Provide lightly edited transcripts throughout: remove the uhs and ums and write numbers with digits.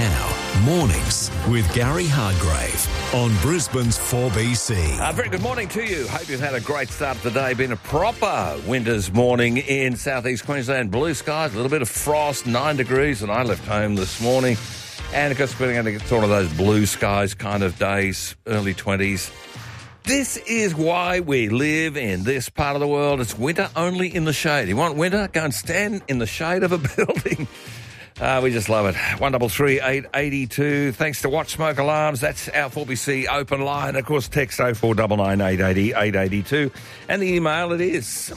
now, Mornings with Gary Hargrave on Brisbane's 4BC. Very good morning to you. Hope you've had a great start to the day. Been a proper winter's morning in southeast Queensland. Blue skies, a little bit of frost, 9 degrees, and I left home this morning. And of course, we're going to get sort of those blue skies kind of days, early 20s. This is why we live in this part of the world. It's winter only in the shade. You want winter? Go and stand in the shade of a building. We just love it. 133 882. Thanks to Watch Smoke Alarms. That's our 4BC open line. Of course, text 0499 880 882. And the email, it is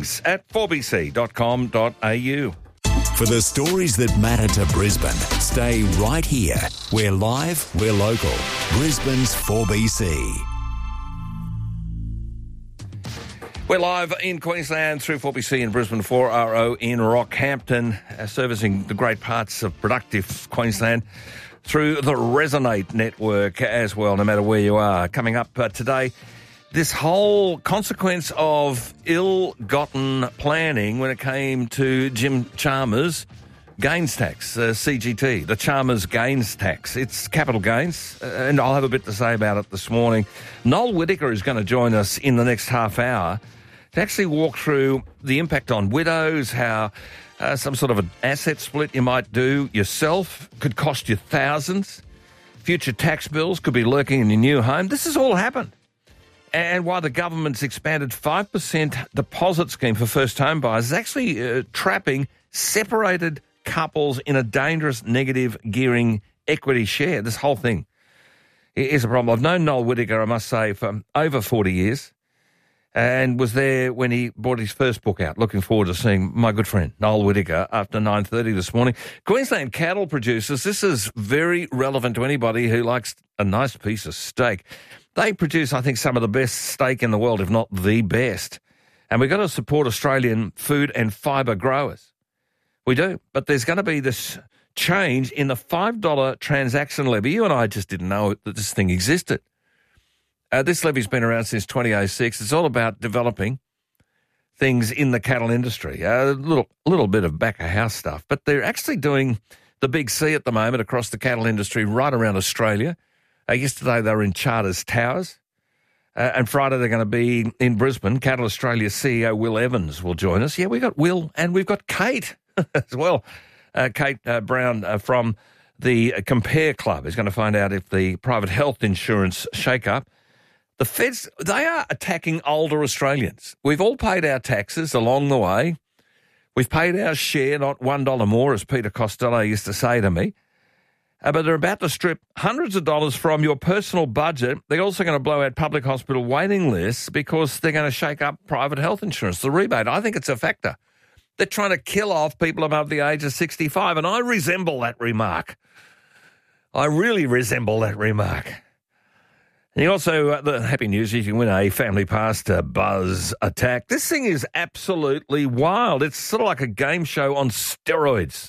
mornings@4bc.com.au. For the stories that matter to Brisbane, stay right here. We're live, we're local. Brisbane's 4BC. We're live in Queensland through 4BC in Brisbane, 4RO in Rockhampton, servicing the great parts of productive Queensland through the Resonate network as well, no matter where you are. Coming up today, this whole consequence of ill-gotten planning when it came to Jim Chalmers' gains tax, CGT, the Chalmers gains tax. It's capital gains, and I'll have a bit to say about it this morning. Noel Whittaker is going to join us in the next half hour to actually walk through the impact on widows, how some sort of an asset split you might do yourself could cost you thousands. Future tax bills could be lurking in your new home. This has all happened. And why the government's expanded 5% deposit scheme for first home buyers is actually trapping separated couples in a dangerous negative gearing equity share. This whole thing is a problem. I've known Noel Whittaker, I must say, for over 40 years. And was there when he brought his first book out. Looking forward to seeing my good friend, Noel Whittaker, after 9:30 this morning. Queensland cattle producers, this is very relevant to anybody who likes a nice piece of steak. They produce, I think, some of the best steak in the world, if not the best. And we've got to support Australian food and fibre growers. We do. But there's going to be this change in the $5 transaction levy. You and I just didn't know that this thing existed. This levy's been around since 2006. It's all about developing things in the cattle industry. A little bit of back-of-house stuff. But they're actually doing the Big C at the moment across the cattle industry right around Australia. Yesterday they were in Charters Towers. And Friday they're going to be in Brisbane. Cattle Australia CEO Will Evans will join us. Yeah, we've got Will and we've got Kate as well. Kate Brown from the Compare Club is going to find out if the private health insurance shake-up. The feds, they are attacking older Australians. We've all paid our taxes along the way. We've paid our share, not $1 more, as Peter Costello used to say to me. But they're about to strip hundreds of dollars from your personal budget. They're also going to blow out public hospital waiting lists because they're going to shake up private health insurance, the rebate. I think it's a factor. They're trying to kill off people above the age of 65, and I resemble that remark. I really resemble that remark. And also, the happy news is you can win a family pass to Buzz Attack. This thing is absolutely wild. It's sort of like a game show on steroids.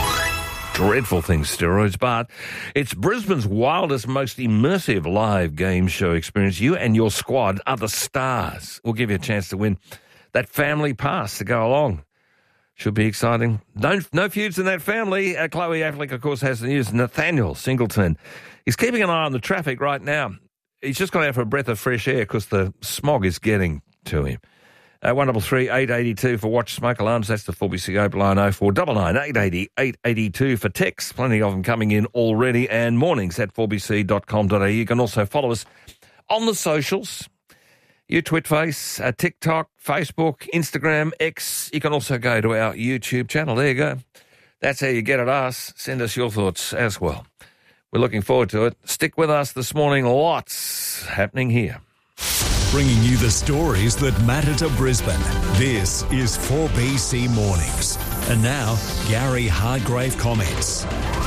Dreadful thing, steroids, but it's Brisbane's wildest, most immersive live game show experience. You and your squad are the stars. We'll give you a chance to win that family pass to go along. Should be exciting. No feuds in that family. Chloe Affleck, of course, has the news. Nathaniel Singleton. He's keeping an eye on the traffic right now. He's just gone out for a breath of fresh air because the smog is getting to him. 133 882 for Watch Smoke Alarms. That's the 4BC open line 0499 880 882 for texts. Plenty of them coming in already. And mornings@4bc.com.au. You can also follow us on the socials. You Twitface, TikTok, Facebook, Instagram, X. You can also go to our YouTube channel. There you go. That's how you get at us. Send us your thoughts as well. We're looking forward to it. Stick with us this morning. Lots happening here. Bringing you the stories that matter to Brisbane. This is 4BC Mornings. And now, Gary Hargrave comments.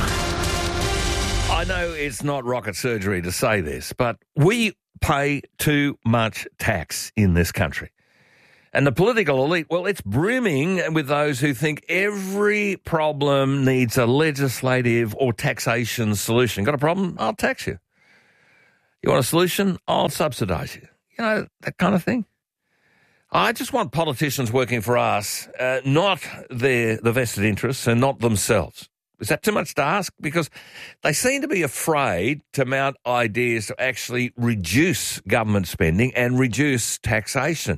I know it's not rocket surgery to say this, but we pay too much tax in this country. And the political elite, well, it's brimming with those who think every problem needs a legislative or taxation solution. Got a problem? I'll tax you. You want a solution? I'll subsidise you. You know, that kind of thing. I just want politicians working for us, not the vested interests and not themselves. Is that too much to ask? Because they seem to be afraid to mount ideas to actually reduce government spending and reduce taxation.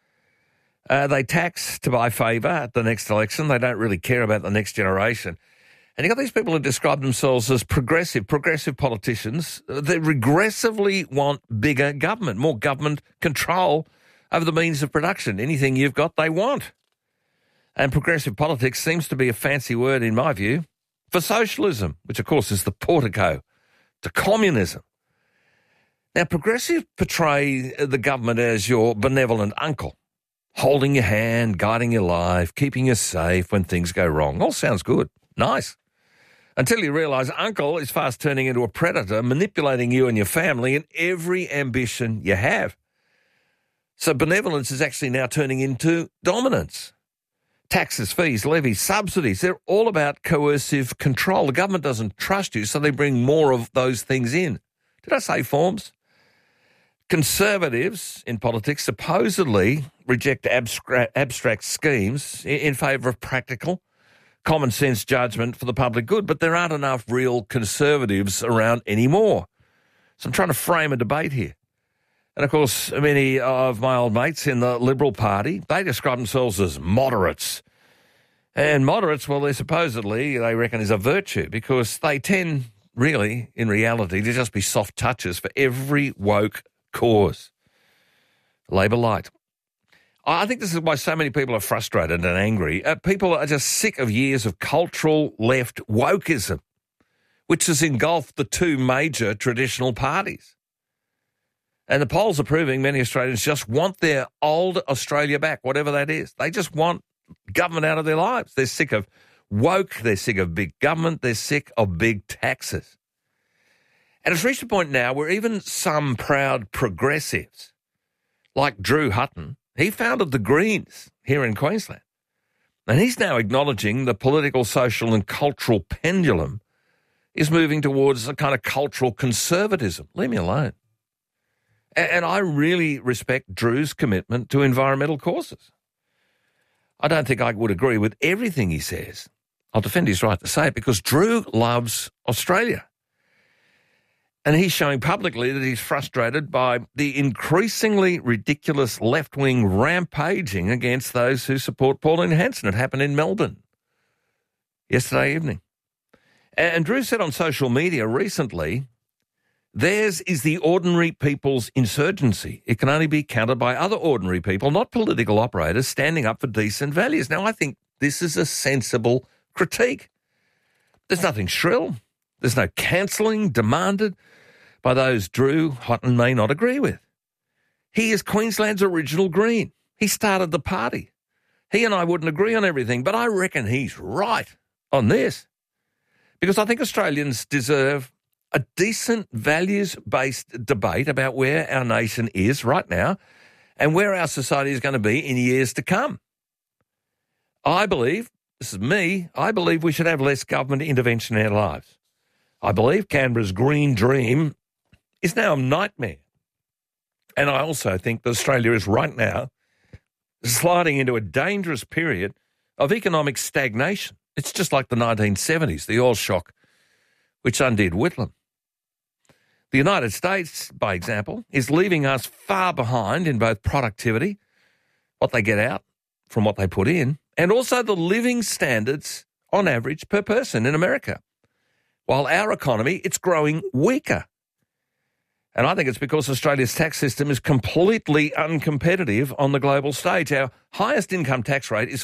They tax to buy favour at the next election. They don't really care about the next generation. And you've got these people who describe themselves as progressive politicians. They regressively want bigger government, more government control over the means of production. Anything you've got, they want. And progressive politics seems to be a fancy word, in my view, for socialism, which, of course, is the portico to communism. Now, progressives portray the government as your benevolent uncle, holding your hand, guiding your life, keeping you safe when things go wrong. All sounds good. Nice. Until you realise uncle is fast turning into a predator, manipulating you and your family and every ambition you have. So benevolence is actually now turning into dominance. Taxes, fees, levies, subsidies, they're all about coercive control. The government doesn't trust you, so they bring more of those things in. Did I say forms? Conservatives in politics supposedly reject abstract schemes in favour of practical, common sense judgment for the public good, but there aren't enough real conservatives around anymore. So I'm trying to frame a debate here. And, of course, many of my old mates in the Liberal Party, they describe themselves as moderates. And moderates, well, they reckon, is a virtue because they tend, really, in reality, to just be soft touches for every woke cause. Labor light. I think this is why so many people are frustrated and angry. People are just sick of years of cultural left wokeism, which has engulfed the two major traditional parties. And the polls are proving many Australians just want their old Australia back, whatever that is. They just want government out of their lives. They're sick of woke. They're sick of big government. They're sick of big taxes. And it's reached a point now where even some proud progressives, like Drew Hutton, he founded the Greens here in Queensland. And he's now acknowledging the political, social and cultural pendulum is moving towards a kind of cultural conservatism. Leave me alone. And I really respect Drew's commitment to environmental causes. I don't think I would agree with everything he says. I'll defend his right to say it because Drew loves Australia. And he's showing publicly that he's frustrated by the increasingly ridiculous left-wing rampaging against those who support Pauline Hanson. It happened in Melbourne yesterday evening. And Drew said on social media recently, theirs is the ordinary people's insurgency. It can only be countered by other ordinary people, not political operators, standing up for decent values. Now, I think this is a sensible critique. There's nothing shrill. There's no cancelling demanded by those Drew Hutton may not agree with. He is Queensland's original Green. He started the party. He and I wouldn't agree on everything, but I reckon he's right on this. Because I think Australians deserve a decent values-based debate about where our nation is right now and where our society is going to be in years to come. I believe, this is me, I believe we should have less government intervention in our lives. I believe Canberra's green dream is now a nightmare. And I also think that Australia is right now sliding into a dangerous period of economic stagnation. It's just like the 1970s, the oil shock, which undid Whitlam. The United States, by example, is leaving us far behind in both productivity, what they get out from what they put in, and also the living standards on average per person in America. While our economy, it's growing weaker. And I think it's because Australia's tax system is completely uncompetitive on the global stage. Our highest income tax rate is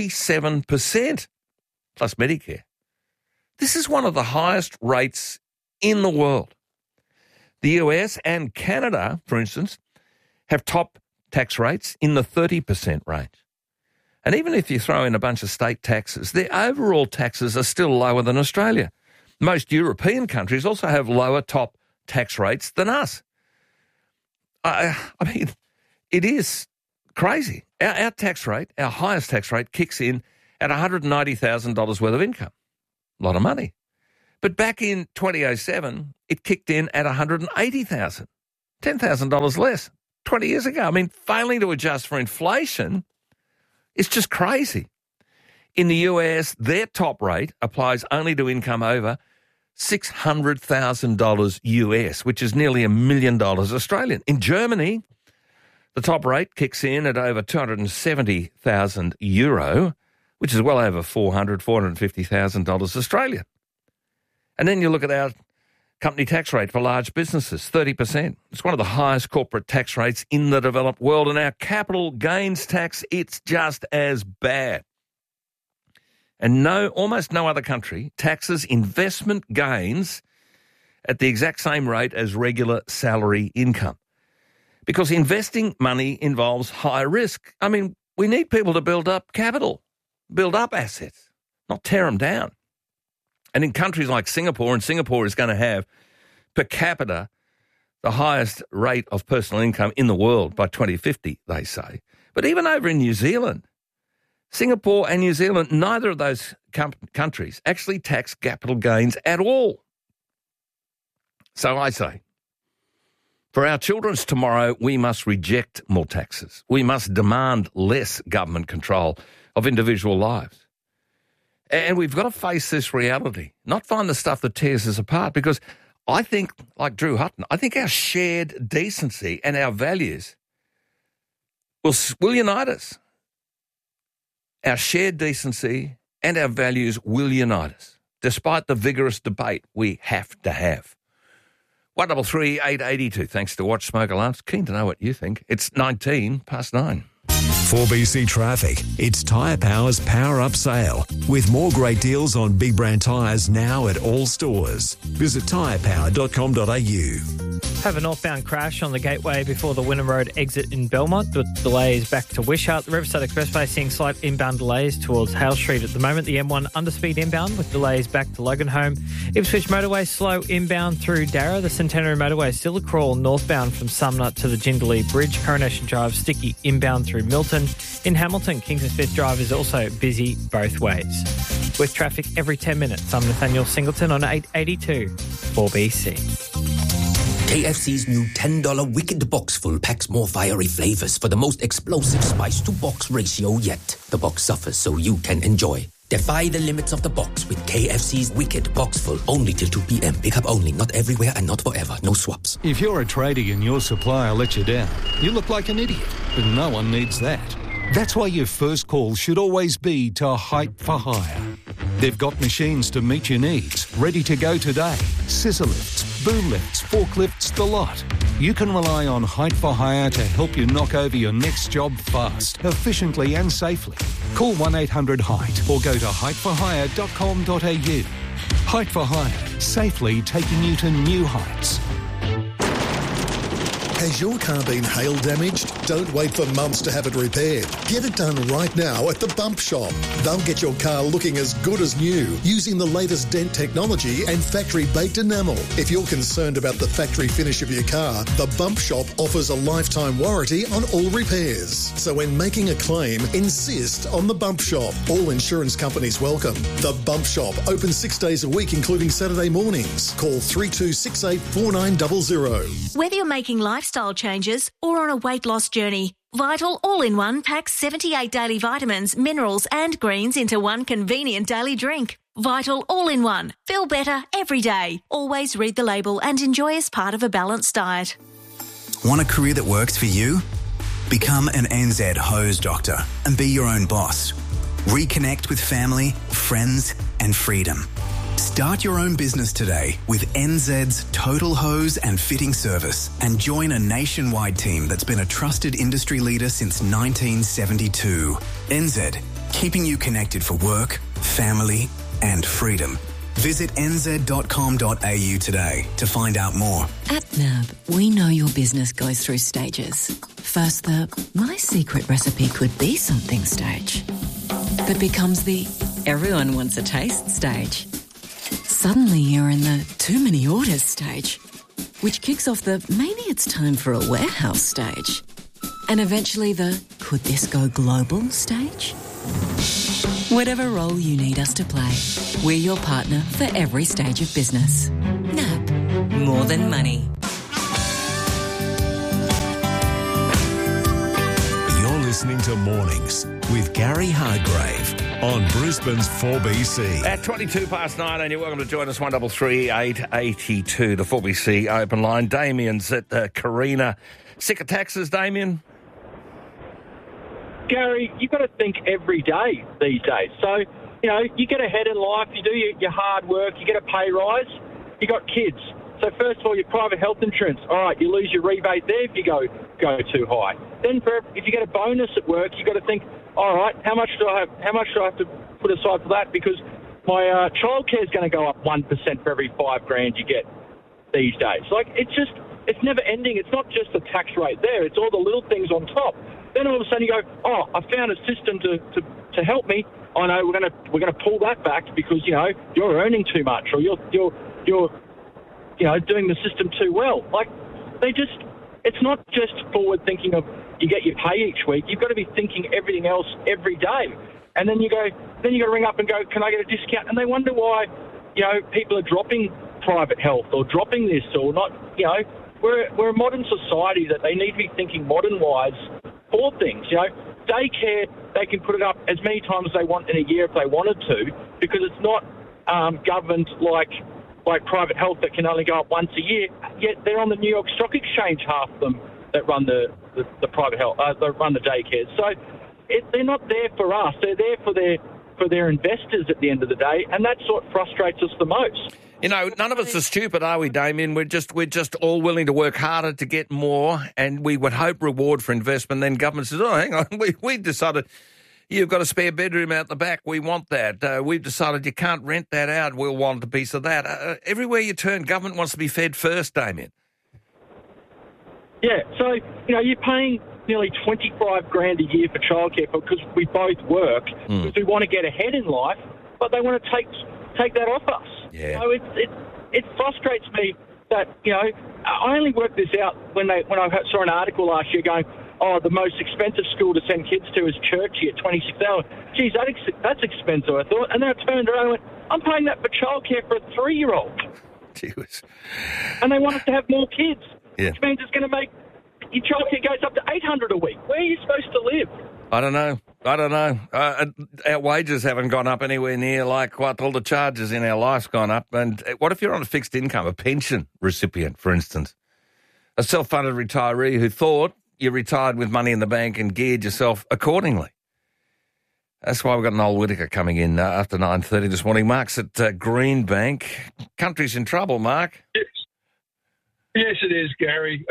47%, plus Medicare. This is one of the highest rates in the world. The US and Canada, for instance, have top tax rates in the 30% range. And even if you throw in a bunch of state taxes, their overall taxes are still lower than Australia. Most European countries also have lower top tax rates than us. I mean, it is crazy. Our tax rate, our highest tax rate, kicks in at $190,000 worth of income. A lot of money. But back in 2007, it kicked in at $180,000, $10,000 less, 20 years ago. I mean, failing to adjust for inflation is just crazy. In the US, their top rate applies only to income over $600,000 US, which is nearly $1 million Australian. In Germany, the top rate kicks in at over 270,000 euro, which is well over $450,000 Australian. And then you look at our company tax rate for large businesses, 30%. It's one of the highest corporate tax rates in the developed world. And our capital gains tax, it's just as bad. And almost no other country taxes investment gains at the exact same rate as regular salary income. Because investing money involves high risk. I mean, we need people to build up capital, build up assets, not tear them down. And in countries like Singapore, and Singapore is going to have per capita the highest rate of personal income in the world by 2050, they say. But even over in New Zealand, Singapore and New Zealand, neither of those countries actually tax capital gains at all. So I say, for our children's tomorrow, we must reject more taxes. We must demand less government control of individual lives. And we've got to face this reality, not find the stuff that tears us apart, because I think, like Drew Hutton, I think our shared decency and our values will unite us. Our shared decency and our values will unite us, despite the vigorous debate we have to have. 133 882. Thanks to Watch Smoke Alarms. Keen to know what you think. It's 19 past 9. 4BC Traffic. It's Tyre Power's Power Up Sale, with more great deals on big brand tyres now at all stores. Visit tyrepower.com.au. Have a northbound crash on the Gateway before the Wynnum Road exit in Belmont, with delays back to Wishart. The Riverside Expressway seeing slight inbound delays towards Hale Street at the moment. The M1 underspeed inbound with delays back to Loganholme. Ipswich Motorway slow inbound through Darra. The Centenary Motorway still a crawl northbound from Sumner to the Jindalee Bridge. Coronation Drive sticky inbound through Milton. In Hamilton, Kingston Smith Drive is also busy both ways. With traffic every 10 minutes, I'm Nathaniel Singleton on 882 4BC. KFC's new $10 Wicked Box Full packs more fiery flavours for the most explosive spice-to-box ratio yet. The box suffers so you can enjoy. Defy the limits of the box with KFC's Wicked Box Full, only till 2 p.m. Pick up only, not everywhere and not forever. No swaps. If you're a tradie and your supplier lets you down, you look like an idiot, but no one needs that. That's why your first call should always be to Hype for Hire. They've got machines to meet your needs, ready to go today. Scissor lifts, boom lifts, forklifts, the lot. You can rely on Hype for Hire to help you knock over your next job fast, efficiently and safely. Call 1-800-HEIGHT or go to hypeforhire.com.au. Hype for Hire, safely taking you to new heights. Has your car been hail damaged? Don't wait for months to have it repaired. Get it done right now at the Bump Shop. They'll get your car looking as good as new using the latest dent technology and factory-baked enamel. If you're concerned about the factory finish of your car, the Bump Shop offers a lifetime warranty on all repairs. So when making a claim, insist on the Bump Shop. All insurance companies welcome. The Bump Shop, open 6 days a week, including Saturday mornings. Call 3268 4900. Whether you're making lifestyle changes or on a weight loss journey, Vital All-in-One packs 78 daily vitamins, minerals and greens into one convenient daily drink. Vital All-in-One. Feel better every day. Always read the label and enjoy as part of a balanced diet. Want a career that works for you? Become an NZ hose doctor and be your own boss. Reconnect with family, friends and freedom. Start your own business today with NZ's Total Hose and Fitting Service and join a nationwide team that's been a trusted industry leader since 1972. NZ, keeping you connected for work, family and freedom. Visit nz.com.au today to find out more. At NAB, we know your business goes through stages. First, the my secret recipe could be something stage that becomes the everyone wants a taste stage. Suddenly you're in the too many orders stage, which kicks off the maybe it's time for a warehouse stage. And eventually the could this go global stage? Whatever role you need us to play, we're your partner for every stage of business. NAB, more than money. You're listening to Mornings with Gary Hargrave. on Brisbane's 4BC. At 22 past 9, and you're welcome to join us, 133 882, the 4BC open line. Damien's at Carina. Sick of taxes, Damien? Gary, you've got to think every day these days. So, you know, you get ahead in life, you do your hard work, you get a pay rise, you got kids. So first of all, your private health insurance. All right, you lose your rebate there if you go too high. Then if you get a bonus at work, you got to think, all right, how much do I have to put aside for that? Because my childcare is going to go up 1% for every $5,000 you get these days. Like, it's never ending. It's not just the tax rate there. It's all the little things on top. Then all of a sudden you go, oh, I found a system to help me. I know we're gonna pull that back because, you know, you're earning too much or you're you know, doing the system too well. Like, it's not just forward thinking of you get your pay each week. You've got to be thinking everything else every day. And then you got to ring up and go, can I get a discount? And they wonder why, you know, people are dropping private health or dropping this or not. You know, we're a modern society that they need to be thinking modern-wise for things. You know, daycare, they can put it up as many times as they want in a year if they wanted to, because it's not governed like private health that can only go up once a year. Yet they're on the New York Stock Exchange, half of them that run the private health, that run the daycares. So they're not there for us. They're there for their investors at the end of the day, and that's what frustrates us the most. You know, none of us are stupid, are we, Damien? We're just all willing to work harder to get more, and we would hope reward for investment. Then government says, oh, hang on, we decided you've got a spare bedroom out the back. We want that. We've decided you can't rent that out. We'll want a piece of that. Everywhere you turn, government wants to be fed first, Damien. Yeah, so, you know, you're paying nearly $25,000 a year for childcare because we both work, because we want to get ahead in life, but they want to take that off us. Yeah. So it frustrates me that, you know, I only worked this out when I saw an article last year going, oh, the most expensive school to send kids to is Churchie at $26. Geez, that's expensive, I thought. And then I turned around and went, I'm paying that for childcare for a 3-year-old. Jeez. And they want us to have more kids, which means it's going to make your childcare goes up to $800 a week. Where are you supposed to live? I don't know. Our wages haven't gone up anywhere near like what all the charges in our life's gone up. And what if you're on a fixed income, a pension recipient, for instance, a self-funded retiree who thought you retired with money in the bank and geared yourself accordingly? That's why we've got Noel Whittaker coming in after 9:30 this morning. Mark's at Greenbank. Country's in trouble, Mark. Yes, it is, Gary.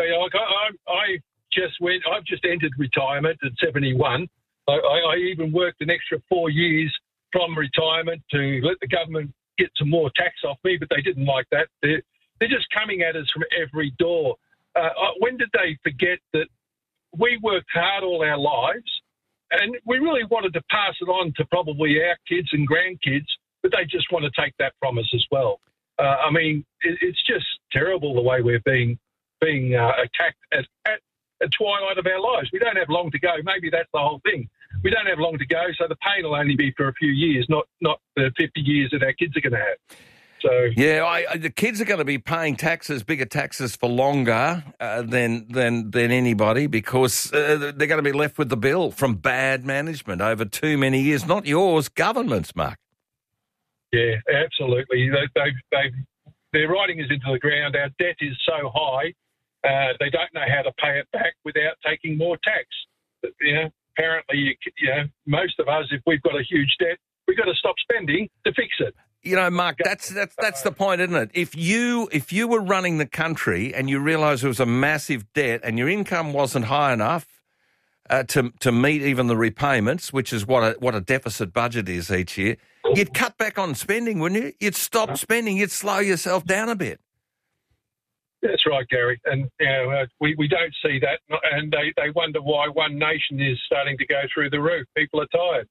I've just entered retirement at 71. I even worked an extra 4 years from retirement to let the government get some more tax off me, but they didn't like that. They're just coming at us from every door. When did they forget that we worked hard all our lives and we really wanted to pass it on to probably our kids and grandkids, but they just want to take that from us as well. I mean, it's just terrible the way we're being attacked at twilight of our lives. We don't have long to go. Maybe that's the whole thing. We don't have long to go, so the pain will only be for a few years, not the 50 years that our kids are going to have. So yeah, the kids are going to be paying bigger taxes for longer than anybody, because they're going to be left with the bill from bad management over too many years. Not yours, government's, Mark. Yeah, absolutely. Their writing is into the ground. Our debt is so high. They don't know how to pay it back without taking more tax. But, apparently, most of us, if we've got a huge debt, we've got to stop spending to fix it. You know, Mark, that's the point, isn't it? If you were running the country and you realised there was a massive debt and your income wasn't high enough to meet even the repayments, which is what a deficit budget is each year, you'd cut back on spending, wouldn't you? You'd stop spending. You'd slow yourself down a bit. That's right, Gary. And we don't see that, and they wonder why One Nation is starting to go through the roof. People are tired.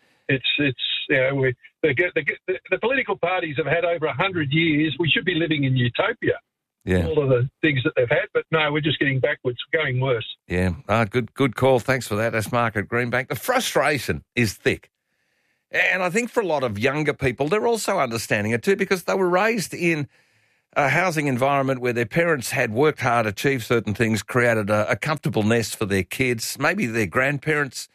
The political parties have had over 100 years. We should be living in utopia. Yeah. All of the things that they've had, but no, we're just getting backwards, going worse. Yeah, good call. Thanks for that. That's Mark at Greenbank. The frustration is thick. And I think for a lot of younger people, they're also understanding it too, because they were raised in a housing environment where their parents had worked hard, achieved certain things, created a comfortable nest for their kids. Maybe their grandparents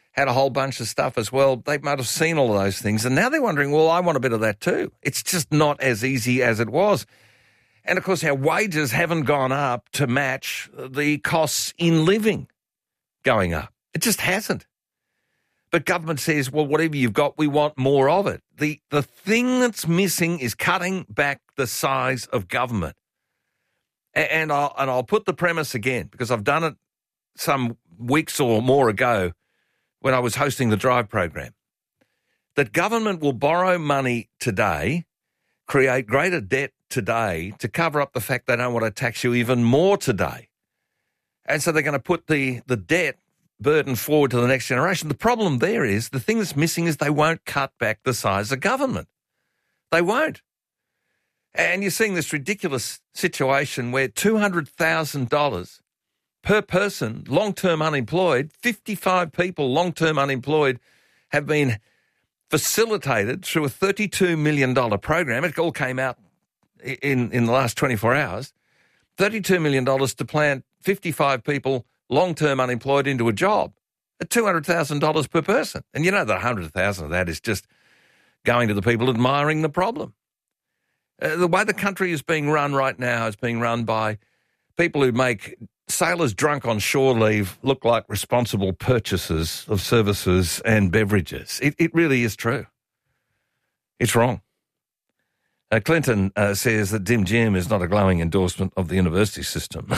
had a whole bunch of stuff as well. They might have seen all of those things, and now they're wondering, well, I want a bit of that too. It's just not as easy as it was. And, of course, our wages haven't gone up to match the costs in living going up. It just hasn't. But government says, well, whatever you've got, we want more of it. The thing that's missing is cutting back the size of government. And I'll put the premise again, because I've done it some weeks or more ago when I was hosting the Drive program, that government will borrow money today, create greater debt today to cover up the fact they don't want to tax you even more today. And so they're going to put the debt burden forward to the next generation. The problem there is, the thing that's missing is they won't cut back the size of government. They won't. And you're seeing this ridiculous situation where $200,000 per person, long-term unemployed, 55 people long-term unemployed have been facilitated through a $32 million program. It all came out in the last 24 hours. $32 million to plant 55 people long-term unemployed into a job at $200,000 per person. And you know that 100,000 of that is just going to the people admiring the problem. The way the country is being run right now is being run by people who make sailors drunk on shore leave look like responsible purchasers of services and beverages. It really is true. It's wrong. Clinton says that Dim Jim is not a glowing endorsement of the university system.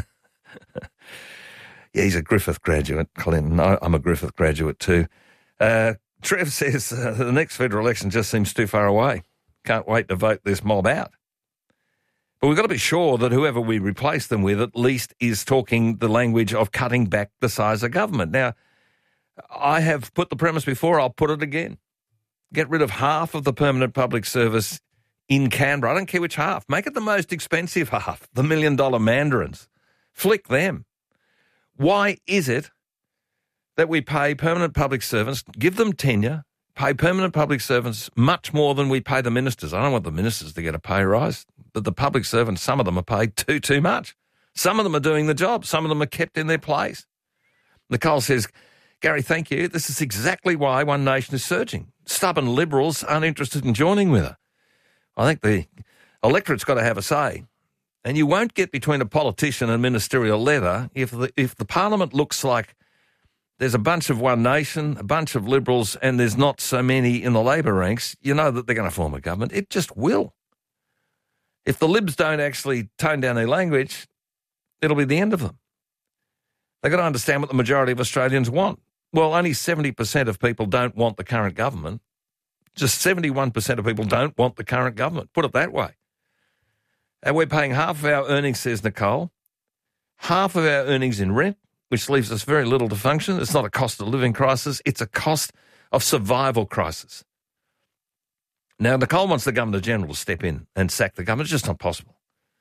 Yeah, he's a Griffith graduate, Clinton. I'm a Griffith graduate too. Trev says the next federal election just seems too far away. Can't wait to vote this mob out. But we've got to be sure that whoever we replace them with at least is talking the language of cutting back the size of government. Now, I have put the premise before, I'll put it again. Get rid of half of the permanent public service in Canberra. I don't care which half. Make it the most expensive half, the $1 million mandarins. Flick them. Why is it that we pay permanent public servants, give them tenure, pay permanent public servants much more than we pay the ministers? I don't want the ministers to get a pay rise, but the public servants, some of them are paid too much. Some of them are doing the job. Some of them are kept in their place. Nicole says, Gary, thank you. This is exactly why One Nation is surging. Stubborn Liberals aren't interested in joining with her. I think the electorate's got to have a say. And you won't get between a politician and ministerial leather if the parliament looks like there's a bunch of One Nation, a bunch of Liberals, and there's not so many in the Labor ranks. You know that they're going to form a government. It just will. If the Libs don't actually tone down their language, it'll be the end of them. They've got to understand what the majority of Australians want. Well, only 70% of people don't want the current government. Just 71% of people don't want the current government. Put it that way. And we're paying half of our earnings, says Nicole, half of our earnings in rent, which leaves us very little to function. It's not a cost of living crisis. It's a cost of survival crisis. Now, Nicole wants the Governor-General to step in and sack the government. It's just not possible.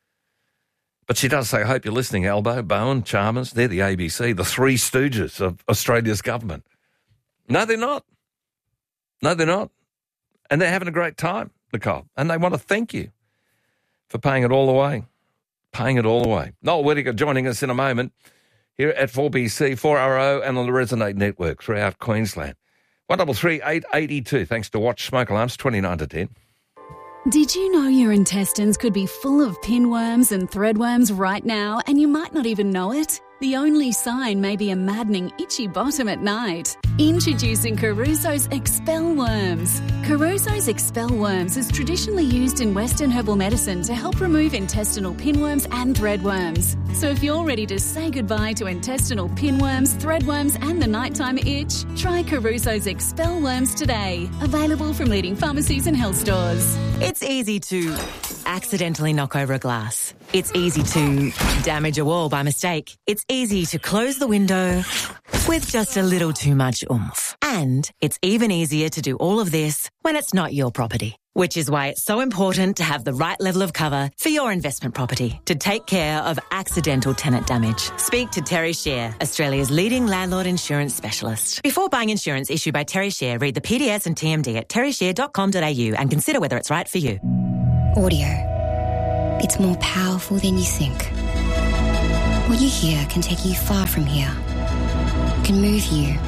But she does say, I hope you're listening, Albo, Bowen, Chalmers. They're the ABC, the three stooges of Australia's government. No, they're not. No, they're not. And they're having a great time, Nicole. And they want to thank you for paying it all away. Paying it all away. Noel Whittaker joining us in a moment here at 4BC, 4RO and on the Resonate Network throughout Queensland. 133 882. Thanks to Watch Smoke Alarms, 29 to 10. Did you know your intestines could be full of pinworms and threadworms right now and you might not even know it? The only sign may be a maddening itchy bottom at night. Introducing Caruso's Expel Worms. Caruso's Expel Worms is traditionally used in Western herbal medicine to help remove intestinal pinworms and threadworms. So if you're ready to say goodbye to intestinal pinworms, threadworms and the nighttime itch, try Caruso's Expel Worms today. Available from leading pharmacies and health stores. It's easy to accidentally knock over a glass. It's easy to damage a wall by mistake. It's easy to close the window with just a little too much oomph. And it's even easier to do all of this when it's not your property. Which is why it's so important to have the right level of cover for your investment property to take care of accidental tenant damage. Speak to Terry Share, Australia's leading landlord insurance specialist. Before buying insurance issued by Terry Share, read the PDS and TMD at terryshare.com.au and consider whether it's right for you. Audio. It's more powerful than you think. What you hear can take you far from here. Can move you.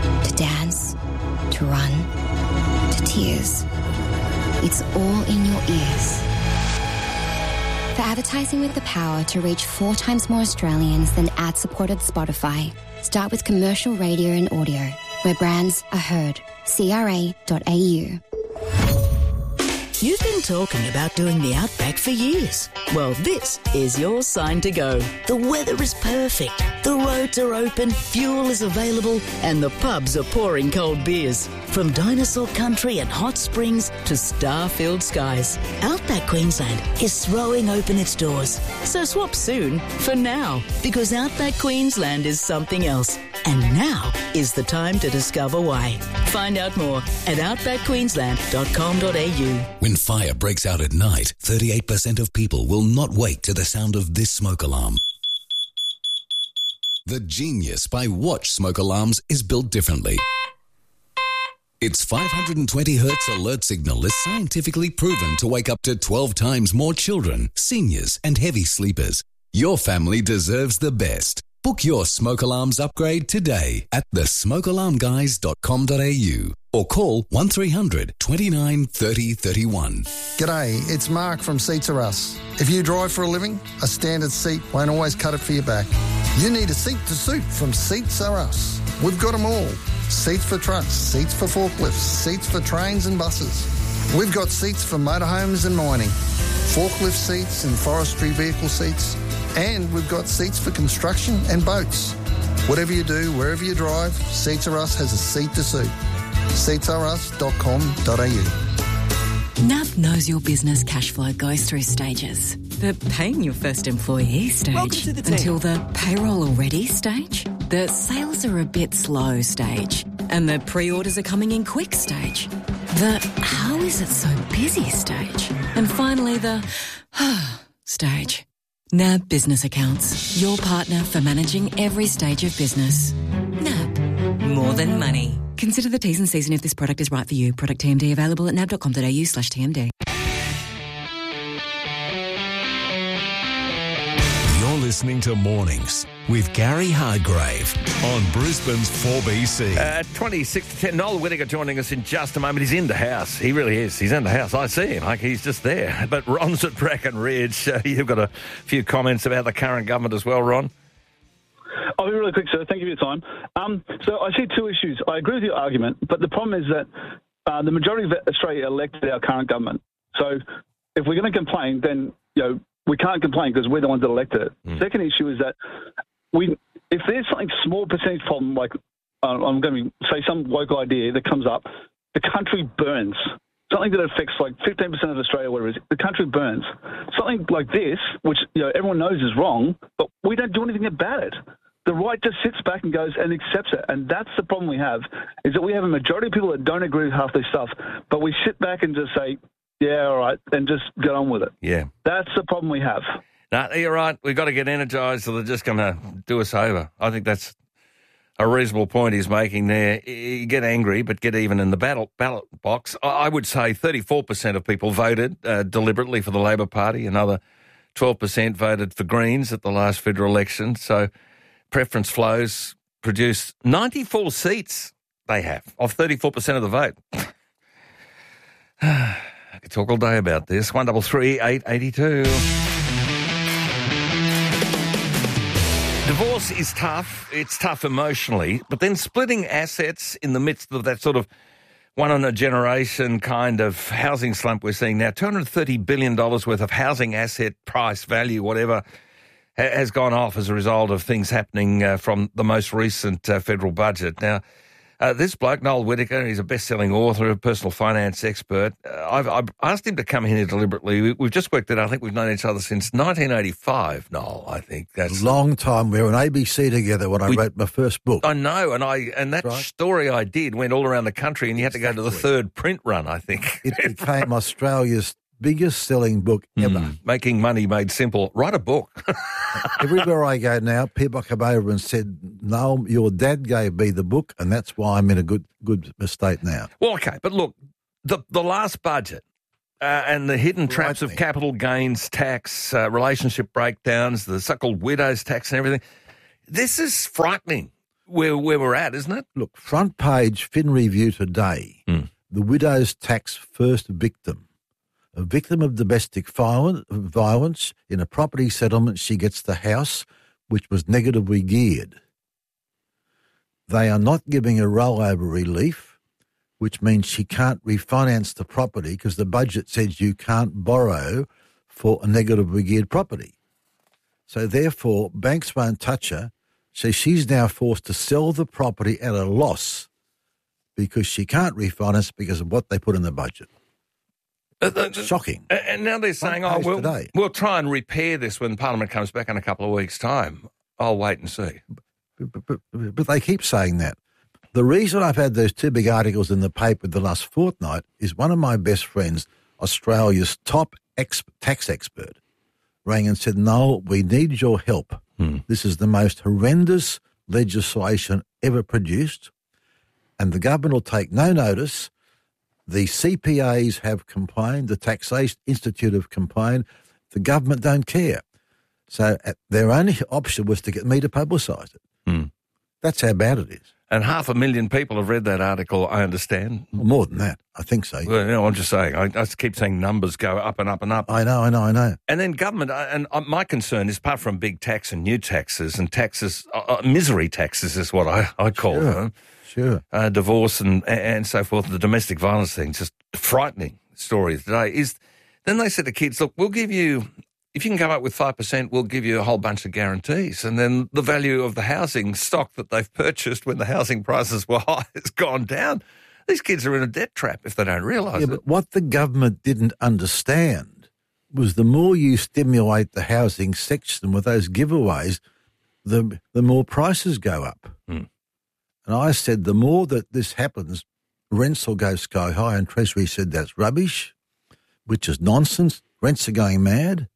to dance, to run, to tears. It's all in your ears. For advertising with the power to reach 4 times more Australians than ad-supported Spotify, start with commercial radio and audio, where brands are heard. CRA.au. You've been talking about doing the Outback for years. Well, this is your sign to go. The weather is perfect, the roads are open, fuel is available, and the pubs are pouring cold beers. From dinosaur country and hot springs to star-filled skies, Outback Queensland is throwing open its doors. So swap soon for now, because Outback Queensland is something else. And now is the time to discover why. Find out more at outbackqueensland.com.au. When fire breaks out at night, 38% of people will not wake to the sound of this smoke alarm. The Genius by Watch smoke alarms is built differently. Its 520 hertz alert signal is scientifically proven to wake up to 12 times more children, seniors, and heavy sleepers. Your family deserves the best. Book your smoke alarms upgrade today at thesmokealarmguys.com.au or call 1300 29 30 31. G'day, it's Mark from Seats Are Us. If you drive for a living, a standard seat won't always cut it for your back. You need a seat to suit from Seats Are Us. We've got them all. Seats for trucks, seats for forklifts, seats for trains and buses. We've got seats for motorhomes and mining, forklift seats and forestry vehicle seats, and we've got seats for construction and boats. Whatever you do, wherever you drive, Seats Are Us has a seat to suit. seatsareus.com.au. NAB knows your business cash flow goes through stages. The paying your first employee stage. Welcome to the team. Until the payroll already stage. The sales are a bit slow stage. And the pre-orders are coming in quick stage. The how is it so busy stage. And finally the stage. NAB Business Accounts. Your partner for managing every stage of business. NAB. More than money. Consider the T's and C's and if this product is right for you. Product TMD available at nab.com.au/TMD. You're listening to Mornings with Gary Hargrave on Brisbane's 4BC. 26 to 10. Noel Whittaker joining us in just a moment. He's in the house. He really is. He's in the house. I see him. Like he's just there. But Ron's at Brackenridge. You've got a few comments about the current government as well, Ron. I'll be really quick, sir. Thank you for your time. So I see two issues. I agree with your argument, but the problem is that the majority of Australia elected our current government. So if we're going to complain, then we can't complain because we're the ones that elected it. Second issue is that if there's something small percentage problem, like I'm going to say some local idea that comes up, the country burns. Something that affects like 15% of Australia, whatever it is, the country burns. Something like this, which everyone knows is wrong, but we don't do anything about it. The right just sits back and goes and accepts it. And that's the problem we have, is that we have a majority of people that don't agree with half this stuff, but we sit back and just say, yeah, all right, and just get on with it. Yeah. That's the problem we have. No, you're right. We've got to get energised or they're just going to do us over. I think that's a reasonable point he's making there. You get angry, but get even in the ballot box. I would say 34% of people voted deliberately for the Labor Party. Another 12% voted for Greens at the last federal election. So preference flows produce 94 seats they have of 34% of the vote. I could talk all day about this. 133 882. Divorce is tough. It's tough emotionally, but then splitting assets in the midst of that sort of one-in-a-generation kind of housing slump we're seeing now, $230 billion worth of housing asset price value, whatever, has gone off as a result of things happening from the most recent federal budget. Now, this bloke, Noel Whittaker, he's a best-selling author, a personal finance expert. I've asked him to come in here deliberately. We've just worked it out. I think we've known each other since 1985, Noel, I think. That's a long time. We were on ABC together when I wrote my first book. I know, and that story I did went all around the country, and you had to go to the third print run, I think. It became Australia's biggest selling book ever. Making Money Made Simple. Write a book. Everywhere I go now, people come over and said, "No, your dad gave me the book, and that's why I'm in a good state now." Well, okay, but look, the last budget and the hidden traps of capital gains tax, relationship breakdowns, the so-called widows tax and everything, this is frightening where we're at, isn't it? Look, front page Fin Review today. The widow's tax first victim. A victim of domestic violence in a property settlement, she gets the house which was negatively geared. They are not giving her rollover relief, which means she can't refinance the property because the budget says you can't borrow for a negatively geared property. So therefore, banks won't touch her. So she's now forced to sell the property at a loss because she can't refinance because of what they put in the budget. Shocking. And now they're saying, we'll try and repair this when Parliament comes back in a couple of weeks' time. I'll wait and see. But they keep saying that. The reason I've had those two big articles in the paper the last fortnight is one of my best friends, Australia's top tax expert, rang and said, "Noel, we need your help. This is the most horrendous legislation ever produced, and the government will take no notice. The CPAs have complained, the Taxation Institute have complained, the government don't care." So their only option was to get me to publicise it. That's how bad it is. And 500,000 people have read that article, I understand. Well, more than that, I think so. Well, no, I'm just saying. I just keep saying numbers go up and up and up. I know. And then government, and my concern is, apart from big tax and new taxes and taxes, misery taxes is what I call them. Sure. Divorce and so forth, the domestic violence thing, just frightening story today, is then they said to kids, look, we'll give you, if you can come up with 5%, we'll give you a whole bunch of guarantees. And then the value of the housing stock that they've purchased when the housing prices were high has gone down. These kids are in a debt trap if they don't realise it. But what the government didn't understand was the more you stimulate the housing section with those giveaways, the more prices go up. And I said the more that this happens, rents will go sky high, and Treasury said that's rubbish, which is nonsense. Rents are going mad.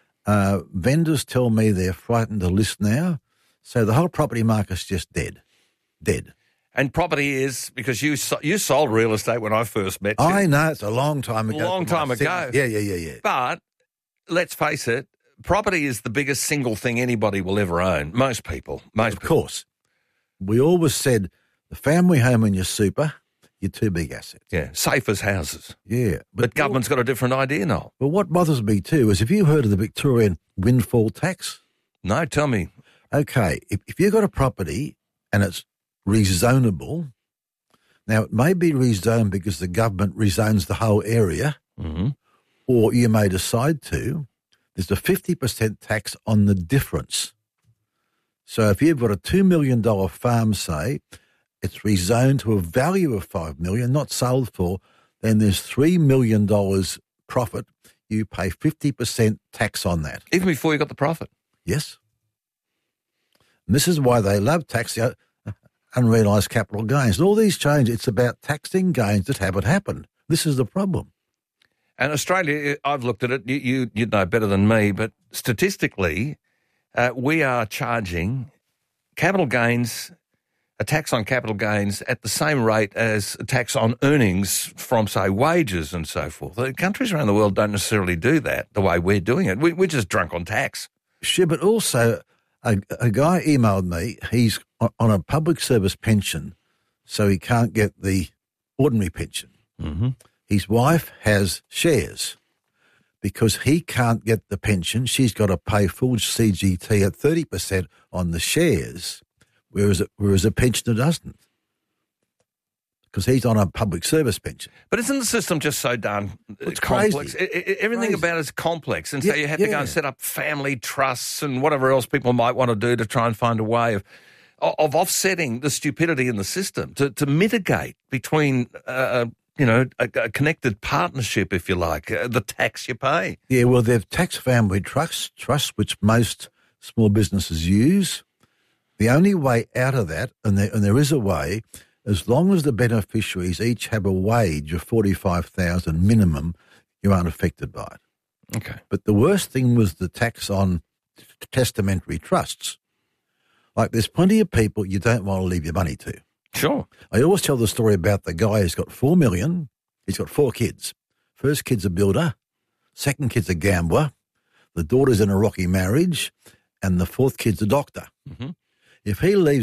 Vendors tell me they're frightened to list now. So the whole property market's just dead. And property is, because you sold real estate when I first met you. I know, it's a long time ago. A long time ago. Yeah. But let's face it, property is the biggest single thing anybody will ever own. Most people. Of course. We always said the family home and your super, your two big assets. Yeah, safe as houses. Yeah. But government's got a different idea now. But what bothers me too is, have you heard of the Victorian windfall tax? No, tell me. Okay, if you've got a property and it's rezonable, now it may be rezoned because the government rezones the whole area, or you may decide to, there's a 50% tax on the difference. So if you've got a $2 million farm, say, it's rezoned to a value of $5 million, not sold for, then there's $3 million profit. You pay 50% tax on that. Even before you got the profit? Yes. And this is why they love taxing unrealised capital gains. And all these changes, it's about taxing gains that haven't happened. This is the problem. And Australia, I've looked at it, you'd know better than me, but statistically, we are charging capital gains, a tax on capital gains at the same rate as a tax on earnings from, say, wages and so forth. The countries around the world don't necessarily do that the way we're doing it. We're just drunk on tax. Sure, but also a guy emailed me. He's on a public service pension, so he can't get the ordinary pension. His wife has shares. Because he can't get the pension, she's got to pay full CGT at 30% on the shares, whereas a pensioner doesn't. Because he's on a public service pension. But isn't the system just so darn complex? Everything about it is complex. And so you have to go and set up family trusts and whatever else people might want to do to try and find a way of offsetting the stupidity in the system, to mitigate between a connected partnership, if you like, the tax you pay. Yeah, well, they've tax family trusts, which most small businesses use. The only way out of that, and there is a way, as long as the beneficiaries each have a wage of $45,000 minimum, you aren't affected by it. Okay. But the worst thing was the tax on testamentary trusts. Like, there's plenty of people you don't want to leave your money to. Sure. I always tell the story about the guy who's got $4 million. He's got 4 kids. First kid's a builder. Second kid's a gambler. The daughter's in a rocky marriage. And the fourth kid's a doctor. If he leaves